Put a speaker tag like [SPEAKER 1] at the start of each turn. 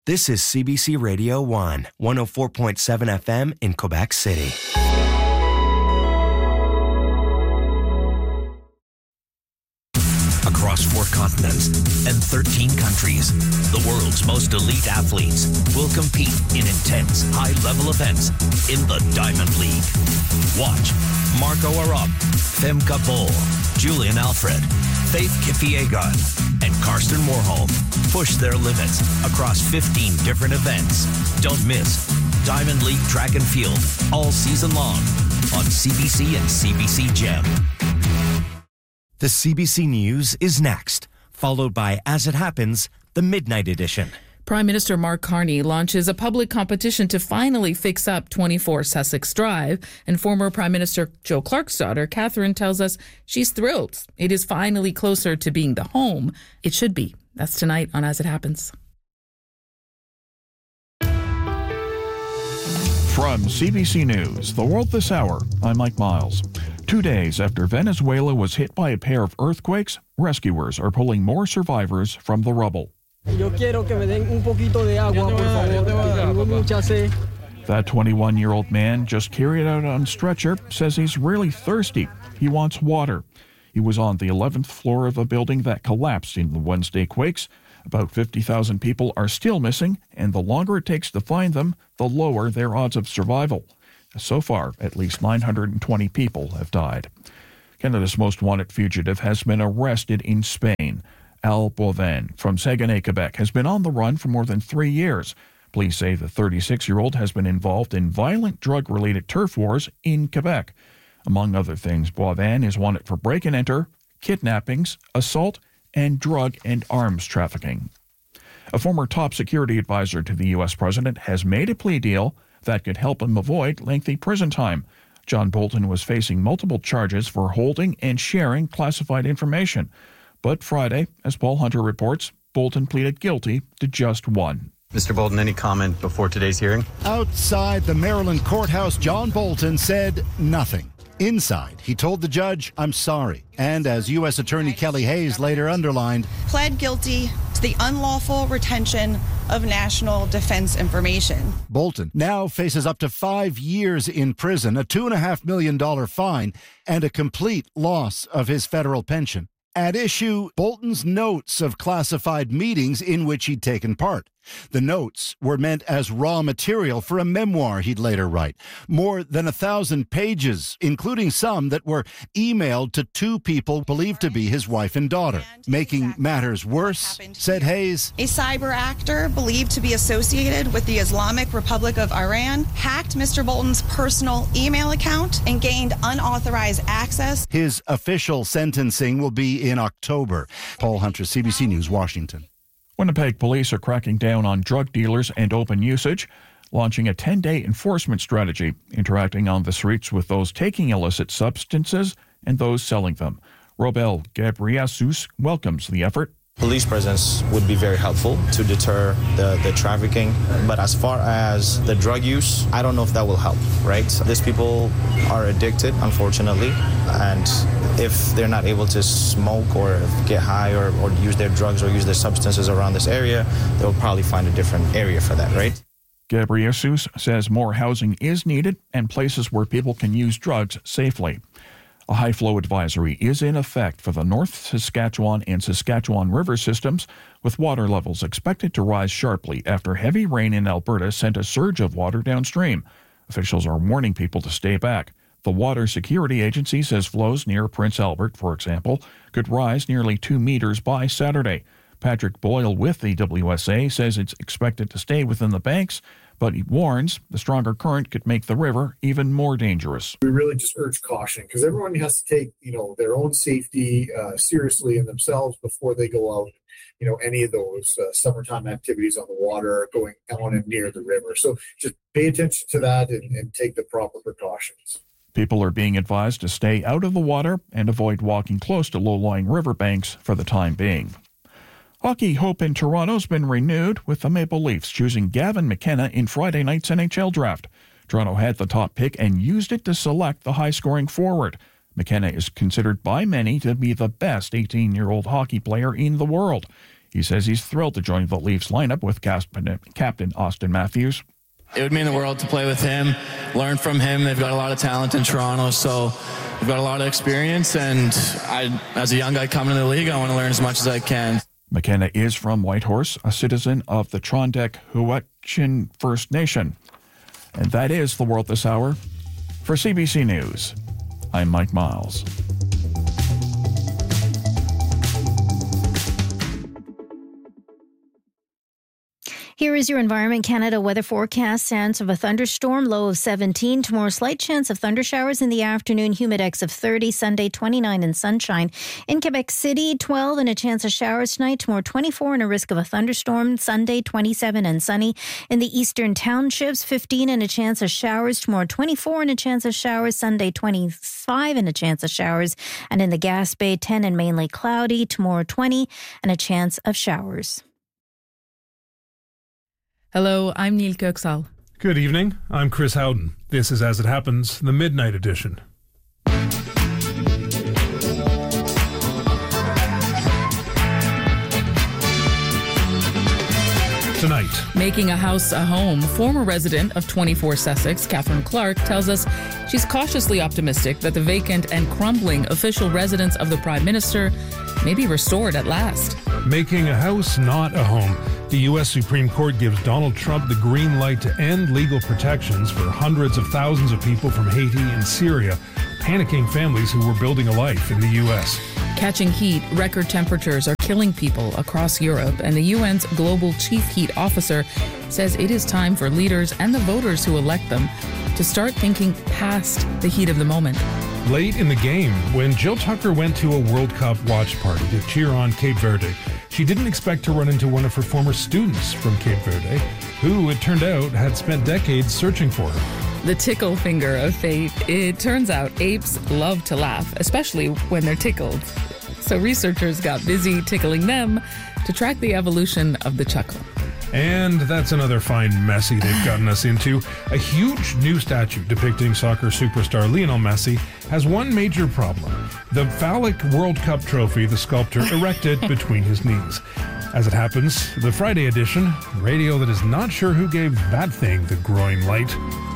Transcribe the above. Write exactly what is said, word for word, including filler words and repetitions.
[SPEAKER 1] This is C B C Radio one, one oh four point seven F M in Quebec City.
[SPEAKER 2] Across four continents and thirteen countries, the world's most elite athletes will compete in intense, high-level events in the Diamond League. Watch Marco Arop, Femke Bol, Julian Alfred, Faith Kipyegon, and Karsten Warholm push their limits across fifteen different events. Don't miss Diamond League Track and Field all season long on C B C and C B C Gem.
[SPEAKER 1] The C B C News is next, followed by As It Happens, the Midnight Edition.
[SPEAKER 3] Prime Minister Mark Carney launches a public competition to finally fix up twenty-four Sussex Drive, and former Prime Minister Joe Clark's daughter, Catherine, tells us she's thrilled. It is finally closer to being the home it should be. That's tonight on As It Happens.
[SPEAKER 4] From C B C News, The World This Hour, I'm Mike Miles. Two days after Venezuela was hit by a pair of earthquakes, rescuers are pulling more survivors from the rubble. That twenty-one-year-old man, just carried out on stretcher, says he's really thirsty. He wants water. He was on the eleventh floor of a building that collapsed in the Wednesday quakes. About fifty thousand people are still missing, and the longer it takes to find them, the lower their odds of survival. So far, at least nine hundred twenty people have died. Canada's most wanted fugitive has been arrested in Spain. Al Boivin from Saguenay, Quebec, has been on the run for more than three years. Police say the thirty-six-year-old has been involved in violent drug-related turf wars in Quebec. Among other things, Boivin is wanted for break-and-enter, kidnappings, assault, and drug and arms trafficking. A former top security advisor to the U S president has made a plea deal that could help him avoid lengthy prison time. John Bolton was facing multiple charges for holding and sharing classified information. But Friday, as Paul Hunter reports, Bolton pleaded guilty to just one.
[SPEAKER 5] Mister Bolton, any comment before today's hearing?
[SPEAKER 6] Outside the Maryland courthouse, John Bolton said nothing. Inside, he told the judge, "I'm sorry." And as U S Attorney Kelly Hayes later underlined,
[SPEAKER 7] pled guilty to the unlawful retention of national defense information.
[SPEAKER 6] Bolton now faces up to five years in prison, a two point five million dollars fine, and a complete loss of his federal pension. At issue, Bolton's notes of classified meetings in which he'd taken part. The notes were meant as raw material for a memoir he'd later write. More than a thousand pages, including some that were emailed to two people believed to be his wife and daughter. Making matters worse, said Hayes,
[SPEAKER 7] a cyber actor believed to be associated with the Islamic Republic of Iran hacked Mister Bolton's personal email account and gained unauthorized access.
[SPEAKER 6] His official sentencing will be in October. Paul Hunter, C B C News, Washington.
[SPEAKER 4] Winnipeg police are cracking down on drug dealers and open usage, launching a ten-day enforcement strategy, interacting on the streets with those taking illicit substances and those selling them. Robel Gabriasus welcomes the effort.
[SPEAKER 8] Police presence would be very helpful to deter the, the trafficking. But as far as the drug use, I don't know if that will help, right? These people are addicted, unfortunately, and if they're not able to smoke or get high or, or use their drugs or use their substances around this area, they'll probably find a different area for that, right?
[SPEAKER 4] Gabriasus says more housing is needed and places where people can use drugs safely. A high-flow advisory is in effect for the North Saskatchewan and Saskatchewan river systems, with water levels expected to rise sharply after heavy rain in Alberta sent a surge of water downstream. Officials are warning people to stay back. The Water Security Agency says flows near Prince Albert, for example, could rise nearly two meters by Saturday. Patrick Boyle with the W S A says it's expected to stay within the banks, but he warns the stronger current could make the river even more dangerous.
[SPEAKER 9] We really just urge caution because everyone has to take, you know, their own safety uh, seriously in themselves before they go out, you know, any of those uh, summertime activities on the water, going on and near the river. So just pay attention to that and, and take the proper precautions.
[SPEAKER 4] People are being advised to stay out of the water and avoid walking close to low-lying riverbanks for the time being. Hockey hope in Toronto's been renewed, with the Maple Leafs choosing Gavin McKenna in Friday night's N H L draft. Toronto had the top pick and used it to select the high-scoring forward. McKenna is considered by many to be the best eighteen-year-old hockey player in the world. He says he's thrilled to join the Leafs lineup with Captain Austin Matthews.
[SPEAKER 10] It would mean the world to play with him, learn from him. They've got a lot of talent in Toronto, so we've got a lot of experience, and I, as a young guy coming into the league, I want to learn as much as I can.
[SPEAKER 4] McKenna is from Whitehorse, a citizen of the Trondeck-Huachin First Nation. And that is the World This Hour. For C B C News, I'm Mike Miles.
[SPEAKER 11] Here is your Environment Canada weather forecast. Chance of a thunderstorm, low of seventeen. Tomorrow, slight chance of thunder showers in the afternoon. Humidex of thirty. Sunday, twenty-nine and sunshine. In Quebec City, twelve and a chance of showers tonight. Tomorrow, twenty-four and a risk of a thunderstorm. Sunday, twenty-seven and sunny. In the eastern townships, fifteen and a chance of showers. Tomorrow, twenty-four and a chance of showers. Sunday, twenty-five and a chance of showers. And in the Gaspé, ten and mainly cloudy. Tomorrow, twenty and a chance of showers.
[SPEAKER 3] Hello, I'm Neil Köksal.
[SPEAKER 12] Good evening. I'm Chris Howden. This is As It Happens, the Midnight Edition. Tonight.
[SPEAKER 3] Making a house a home, former resident of twenty-four Sussex, Catherine Clark, tells us she's cautiously optimistic that the vacant and crumbling official residence of the Prime Minister may be restored at last.
[SPEAKER 12] Making a house not a home. The U S Supreme Court gives Donald Trump the green light to end legal protections for hundreds of thousands of people from Haiti and Syria, panicking families who were building a life in the U S.
[SPEAKER 3] Catching heat, record temperatures are killing people across Europe, and the U N's global chief heat officer says it is time for leaders and the voters who elect them to start thinking past the heat of the moment.
[SPEAKER 12] Late in the game, when Jill Tucker went to a World Cup watch party to cheer on Cape Verde, she didn't expect to run into one of her former students from Cape Verde, who, it turned out, had spent decades searching for her.
[SPEAKER 3] The tickle finger of fate. It turns out apes love to laugh, especially when they're tickled. So researchers got busy tickling them to track the evolution of the chuckle.
[SPEAKER 12] And that's another fine messy they've gotten us into. A huge new statue depicting soccer superstar Lionel Messi has one major problem. The phallic World Cup trophy the sculptor erected between his knees. As it happens, the Friday edition, radio that is not sure who gave that thing the growing light.